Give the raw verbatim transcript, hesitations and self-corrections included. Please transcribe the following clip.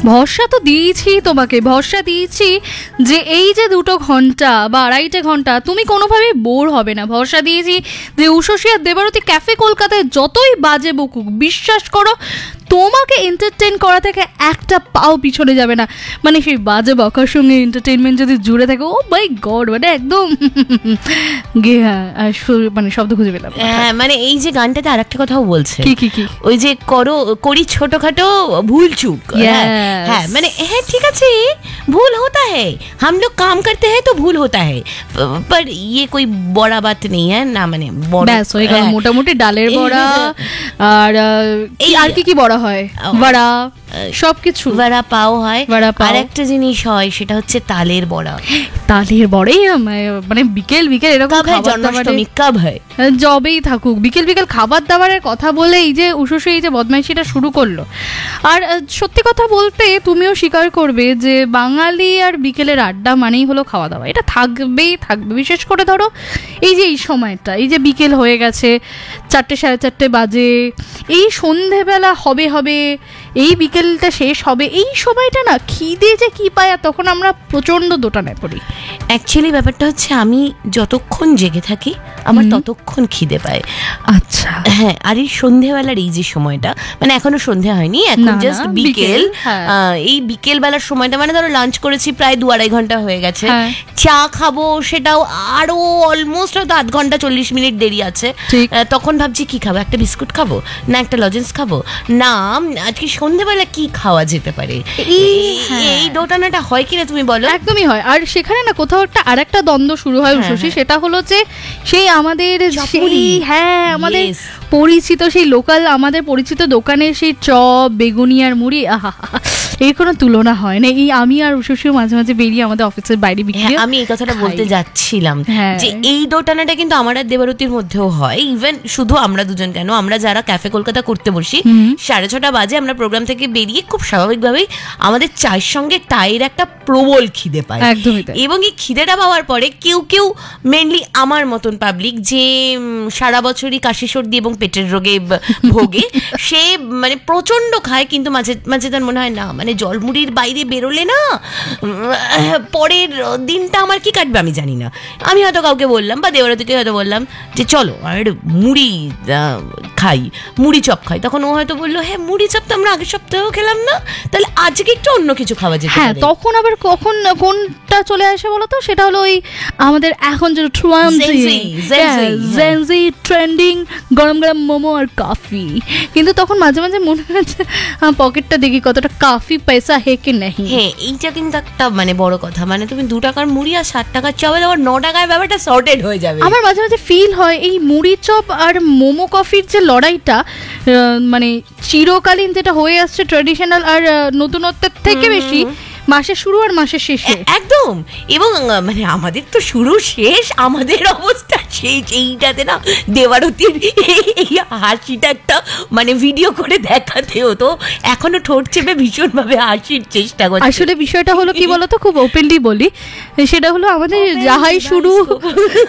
ভরসা তো দিয়েছি তোমাকে, ভরসা দিয়েছি যে এই যে দুটো ঘন্টা বা আড়াইটে ঘন্টা তুমি কোনোভাবেই বোর হবে না। ভরসা দিয়েছি যে উষসী আর দেবারতী ক্যাফে কলকাতায় যতই বাজে বকুক, বিশ্বাস করো তোমাকে এন্টারটেইন করা থেকে একটা পাও পিছনে যাবে না। মানে সেই বাজে বকার সঙ্গে এন্টারটেইনমেন্ট যদি জুড়ে থাকে, ও মাই গড, মানে একদম মানে শব্দ খুঁজে পেলাম। হ্যাঁ, মানে এই যে গানটাতে আর একটা কথাও বলছে, কি কি কি ওই যে করো করি ছোটখাটো ভুল চুক। হ্যাঁ, মানে হ্যাঁ ঠিক আছে, ভুল होता है, हम लोग काम करते हैं तो भूल होता है, पर ये कोई बड़ा बात नहीं है ना। মানে ব্যাস হয়ে গেল মোটামুটি ডালের বড়া। আর এই আর কি কি বড়া হয়, বড়া সবকিছু, বড়া পাও হয়, বড়া পাও। আর একটা জিনিস হয় সেটা হচ্ছে তালের বড়া। তালের বড়াই মানে বিকেল বিকেল এরকম জন্মাষ্টমী কাব হয়, জবেই থাকুক বিকেল বিকেল খাবার দাবারের কথা বলে এই যে উষসী এই যে বদমাইশিটা শুরু করলো। আর সত্যি কথা বলতে তুমিও স্বীকার করবে যে বাঙালি আর বিকেলের আড্ডা মানেই হলো খাওয়া দাওয়া, এটা থাকবেই থাকবে। বিশেষ করে ধরো এই যে এই সময়টা, এই যে বিকেল হয়ে গেছে, চারটে সাড়ে চারটে বাজে, এই সন্ধেবেলা হবে হবে এই বিকেলটা শেষ হবে, এই সময়টা না খিদে যে কি পায়, তখন আমরা প্রচন্ড দোটানায় পড়ি। অ্যাকচুয়ালি ব্যাপারটা হচ্ছে আমি যতক্ষণ জেগে থাকি আমার ততক্ষণ খিদে পায়। আচ্ছা হ্যাঁ, আর এই সন্ধ্যেবেলার এই যে সময়টা, মানে এখনো সন্ধ্যে হয়নি, এখন জাস্ট বিকেল, এই বিকেল বেলার সময়টা, মানে ধরো লাঞ্চ করেছি প্রায় দু আড়াই ঘন্টা হয়ে গেছে, চা খাবো সেটাও আরো অলমোস্ট হয়তো আধ ঘন্টা চল্লিশ মিনিট দেরি আছে, তখন ভাবছি কি খাবো, একটা বিস্কুট খাবো না একটা লজেন্স খাবো না আজকে সন্ধ্যেবেলা কি খাওয়া যেতে পারে। এই দোটানাটা হয় কিনা তুমি বলো? একদমই হয়। আর সেখানে না কোথাও একটা আর একটা দ্বন্দ্ব শুরু হয় উষসী, সেটা হলো যে সেই আমাদের সেই হ্যাঁ আমাদের পরিচিত সেই লোকাল আমাদের পরিচিত দোকানের সেই চপ বেগুনি আর মুড়ি, আহা এর কোনো তুলনা হয় না। এই আমি আর উষসীও মাঝে মাঝে বেরিয়ে আমাদের অফিসের বাইরে বিক্রি, আমি এই কথাটা বলতে যাচ্ছিলাম যে এই দোটানাটা কিন্তু আমার আর দেবারতীর মধ্যেও হয়। ইভেন শুধু আমরা দুজন কেন, আমরা যারা ক্যাফে কলকাতা করতে বসি সাড়ে ছটা বাজে আমরা প্রোগ্রাম থেকে বেরিয়ে খুব স্বাভাবিকভাবেই আমাদের চায়ের সঙ্গে টাইয়ের একটা প্রবল খিদে পায়। এবং এই খিদেটা পাওয়ার পরে কেউ কেউ মেনলি আমার মতন পাবলিক যে সারা বছরই কাশি সর্দি এবং পেটের রোগে ভোগে, সে মানে প্রচন্ড খায়, কিন্তু মাঝে মাঝে তার মনে হয় না মানে জলমুড়ির বাইরে বেরোলে না পরের দিনটা আমার কি কাটবে আমি জানি না। আমি হয়তো কাউকে বললাম বা দেবারতীকে হয়তো বললাম যে চলো আর মুড়ি খাই, মুড়ি চপ খাই, তখন ও হয়তো বললো হ্যাঁ মুড়ি চপ তো আমরা আগের সপ্তাহেও খেলাম না, তাহলে আজকে একটু অন্য কিছু খাওয়া যেতে পারে। হ্যাঁ, তখন আবার কখন কোনটা চলে আসে বলো তো, সেটা হলো ওই আমাদের এখন যে জেনজি ট্রেন্ডিং গরম গরম মোমো আর কফি। কিন্তু তখন মাঝে মাঝে মনে হচ্ছে পকেটটা দেখি কতটা কাফি পয়সা হে কি নেই। হ্যাঁ, এইটা কিন্তু একটা মানে বড় কথা, মানে তুমি দু টাকার মুড়ি আর ষাট টাকার চপে আবার ন টাকায় ব্যাপারটা সর্টেড হয়ে যাবে। আমার মাঝে মাঝে ফিল হয় এই মুড়ি চপ আর মোমো কফির যে লড়াইটা, মানে চিরকালীন যেটা হয়ে আসছে ট্র্যাডিশনাল আর নতুনত্বের থেকে বেশি মাসের শুরু আর মাসের শেষে একদম। এবং মানে আমাদের তো শুরু শেষ আমাদের অবস্থা সেই এইটাতে না দেবারতীর এই হাসিটা একটা মানে ভিডিও করে দেখাতে হতো, এখনো ঠোঁট চেপে ভীষণ ভাবে হাসির চেষ্টা করছে। আসলে বিষয়টা হলো কি বলতো, খুব ওপেনলি বলি, সেটা হলো আমাদের যাহাই শুরু